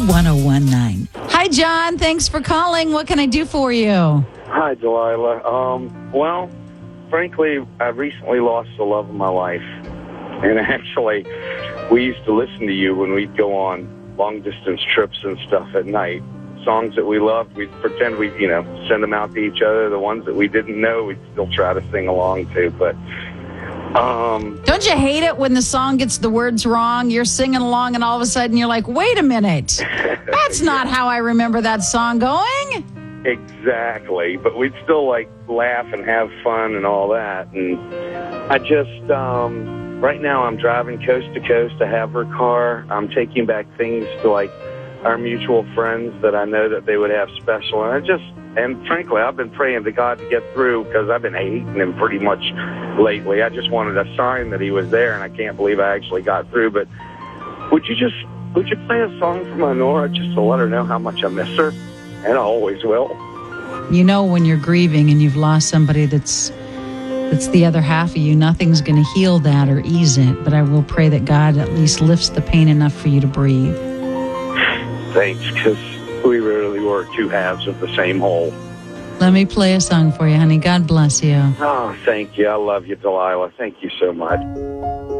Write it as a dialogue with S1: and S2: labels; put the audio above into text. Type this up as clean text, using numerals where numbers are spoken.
S1: 1019. Hi, John. Thanks for calling. What can I do for you?
S2: Hi, Delilah. Well, frankly, I recently lost the love of my life. And actually, we used to listen to you when we'd go on long-distance trips and stuff at night. Songs that we loved, we'd pretend we'd, send them out to each other. The ones that we didn't know, we'd still try to sing along to. But
S1: don't you hate it when the song gets the words wrong? You're singing along and all of a sudden you're like, wait a minute. That's not how I remember that song going.
S2: Exactly. But we'd still laugh and have fun and all that. And I just, right now I'm driving coast to coast. I have her car. I'm taking back things to our mutual friends that I know that they would have special. And frankly, I've been praying to God to get through because I've been hating him pretty much lately. I just wanted a sign that he was there, and I can't believe I actually got through. But would you play a song for my Nora just to let her know how much I miss her? And I always will.
S1: When you're grieving and you've lost somebody that's the other half of you, nothing's going to heal that or ease it. But I will pray that God at least lifts the pain enough for you to breathe.
S2: Thanks, because we really were two halves of the same whole.
S1: Let me play a song for you, honey. God bless you.
S2: Oh, thank you. I love you, Delilah. Thank you so much.